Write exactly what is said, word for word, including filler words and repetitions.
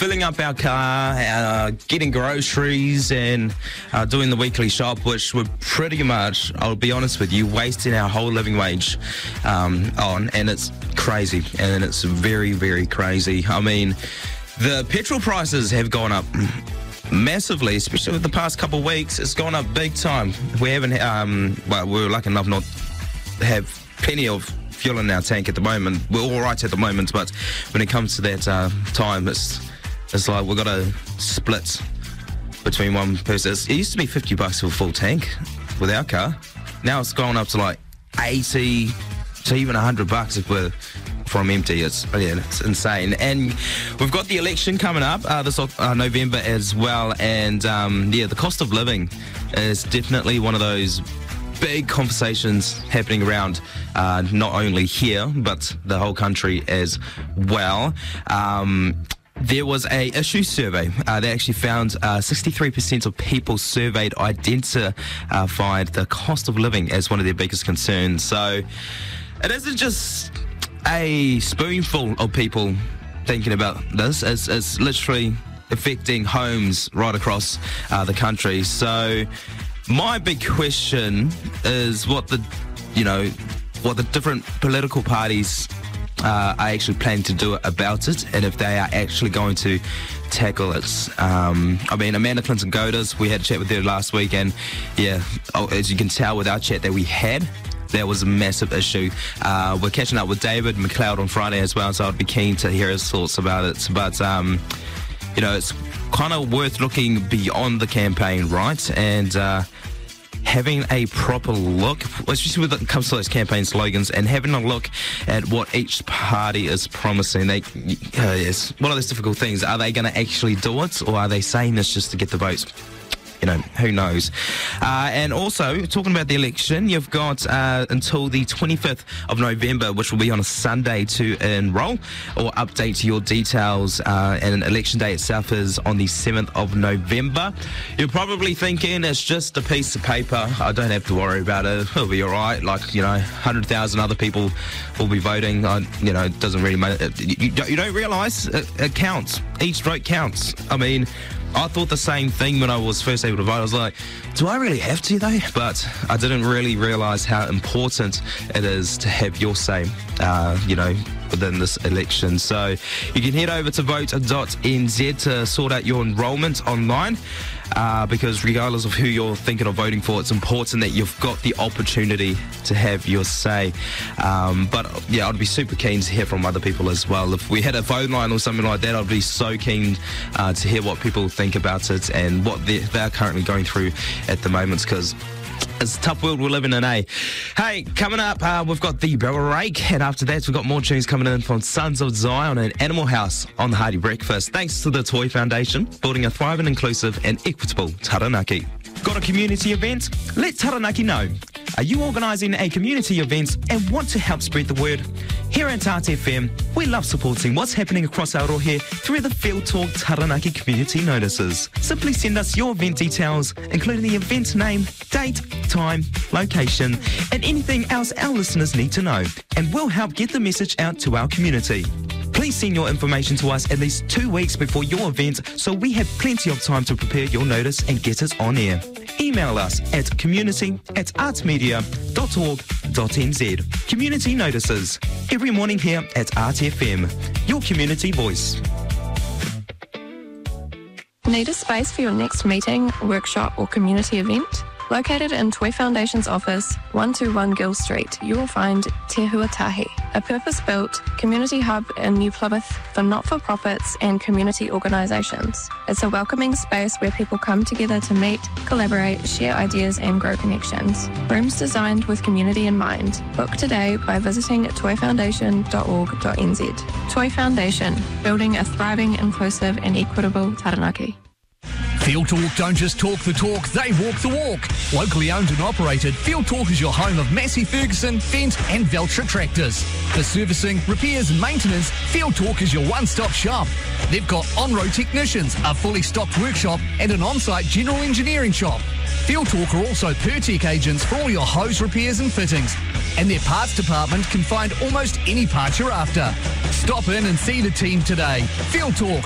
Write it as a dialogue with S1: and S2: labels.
S1: filling up our car, uh, getting groceries, and uh, doing the weekly shop, which we're pretty much, I'll be honest with you, wasting our whole living wage um, on, and it's crazy, and it's very, very crazy. I mean, the petrol prices have gone up massively, especially with the past couple of weeks. It's gone up big time. We haven't, um, well, we're lucky enough not to have plenty of fuel in our tank at the moment. We're all right at the moment, but when it comes to that uh, time, it's it's like we've got to split between one person. It used to be fifty bucks for a full tank with our car. Now it's gone up to like eighty to even one hundred bucks if we're from empty. It's, yeah, it's insane. And we've got the election coming up uh, this uh, November as well. And um, yeah, the cost of living is definitely one of those big conversations happening around uh, not only here but the whole country as well. Um, there was a issue survey uh, that actually found uh, sixty-three percent of people surveyed identified the cost of living as one of their biggest concerns. So it isn't just a spoonful of people thinking about this. It's, it's literally affecting homes right across uh, the country. So my big question is what the, you know, what the different political parties uh, are actually planning to do about it, and if they are actually going to tackle it. Um, I mean, Amanda Clinton-Godas, we had a chat with her last week, and yeah, as you can tell with our chat that we had, that was a massive issue. Uh, we're catching up with David McLeod on Friday as well, so I'd be keen to hear his thoughts about it. But, um, you know, it's kind of worth looking beyond the campaign, right? And uh, having a proper look, especially when it comes to those campaign slogans, and having a look at what each party is promising. They, uh, yes, one of those difficult things. Are they going to actually do it, or are they saying this just to get the votes? You know, who knows? Uh, and also, talking about the election, you've got uh, until the twenty-fifth of November, which will be on a Sunday, to enrol or update your details. Uh, and election day itself is on the seventh of November. You're probably thinking it's just a piece of paper. I don't have to worry about it. It'll be all right. Like, you know, one hundred thousand other people will be voting. I, you know, it doesn't really matter. You, you, you don't realise it, it counts. Each vote counts. I mean, I thought the same thing when I was first able to vote. I was like, do I really have to though? But I didn't really realise how important it is to have your say, uh, you know, within this election. So you can head over to vote dot n z to sort out your enrolment online. Uh, because regardless of who you're thinking of voting for, it's important that you've got the opportunity to have your say. Um, but yeah, I'd be super keen to hear from other people as well. If we had a phone line or something like that, I'd be so keen uh, to hear what people think about it and what they're, they're currently going through at the moment, because it's a tough world we're living in, eh? Hey, coming up, uh, we've got the Barrel Rake, and after that, we've got more tunes coming in from Sons of Zion and Animal House on the Hearty Breakfast. Thanks to the Toy Foundation, building a thriving, inclusive and equitable Taranaki. Got a community event? Let Taranaki know. Are you organising a community event and want to help spread the word? Here at R T F M, we love supporting what's happening across Arohe through the Field Talk Taranaki community notices. Simply send us your event details, including the event name, date, time, location, and anything else our listeners need to know, and we'll help get the message out to our community. Please send your information to us at least two weeks before your event so we have plenty of time to prepare your notice and get it on air. Email us at community at artmedia dot org dot n z. Community notices, every morning here at R T F M, your community voice.
S2: Need a space for your next meeting, workshop or community event? Located in Toy Foundation's office, one two one Gill Street, you will find Te Huatahi, a purpose-built community hub in New Plymouth for not-for-profits and community organisations. It's a welcoming space where people come together to meet, collaborate, share ideas and grow connections. Rooms designed with community in mind. Book today by visiting toy foundation dot org dot n z. Toy Foundation, building a thriving, inclusive and equitable Taranaki.
S3: Field Talk don't just talk the talk, they walk the walk. Locally owned and operated, Field Talk is your home of Massey Ferguson, Fendt and Valtra tractors. For servicing, repairs and maintenance, Field Talk is your one-stop shop. They've got on-road technicians, a fully stocked workshop and an on-site general engineering shop. Field Talk are also Pertec agents for all your hose repairs and fittings. And their parts department can find almost any part you're after. Stop in and see the team today. Field Talk.